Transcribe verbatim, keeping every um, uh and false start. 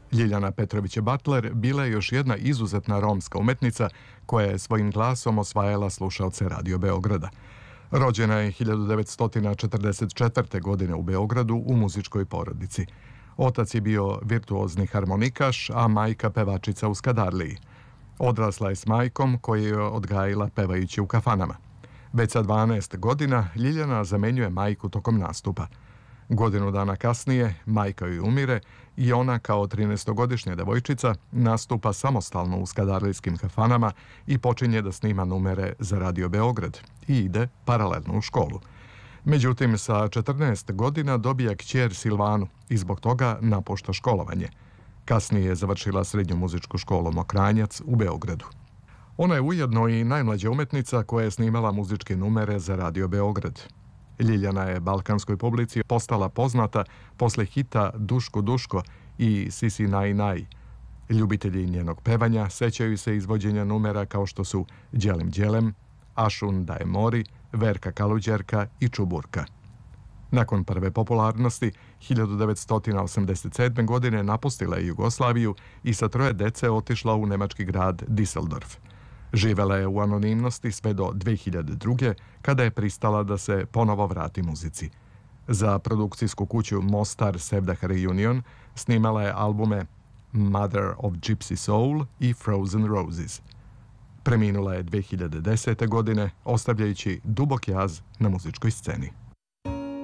Ljiljana Petrović Butler bila je još jedna izuzetna romska umetnica koja je svojim glasom osvajala slušaoce Radio Beograda. Rođena je hiljadu devetsto četrdeset četvrte. godine u Beogradu u muzičkoj porodici. Otac je bio virtuozni harmonikaš, a majka pevačica u Skadarliji. Odrasla je s majkom koja je odgajila pevajući u kafanama. Već sa dvanaest godina Ljiljana zamenjuje majku tokom nastupa. Godinu dana kasnije majka joj umire i ona kao trinaestogodišnja devojčica nastupa samostalno u skadarlijskim kafanama i počinje da snima numere za Radio Beograd i ide paralelno u školu. Međutim, sa četrnaest godina dobija kćer Silvanu i zbog toga napušta školovanje. Kasnije je završila srednju muzičku školu Mokranjac u Beogradu. Ona je ujedno i najmlađa umetnica koja je snimala muzičke numere za Radio Beograd. Ljiljana je balkanskoj publici postala poznata posle hita Duško Duško i Sisi Naj Naj. Ljubitelji njenog pevanja sećaju se izvođenja numera kao što su Đelem Đelem, Ašun da je mori, Verka Kaluđerka i Čuburka. Nakon prve popularnosti, hiljadu devetsto osamdeset sedme. godine napustila je Jugoslaviju i sa troje dece otišla u nemački grad Düsseldorf. Živela je u anonimnosti sve do dve hiljade druge. kada je pristala da se ponovo vrati muzici. Za produkcijsku kuću Mostar Sevdah Reunion snimala je albume Mother of Gypsy Soul i Frozen Roses. Preminula je dve hiljade desete. godine, ostavljajući dubok jaz na muzičkoj sceni.